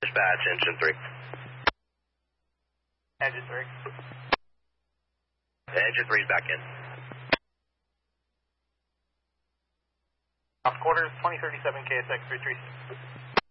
Dispatch, engine 3. Engine 3. Engine 3 is back in. Off quarters, 2037 KSX 33.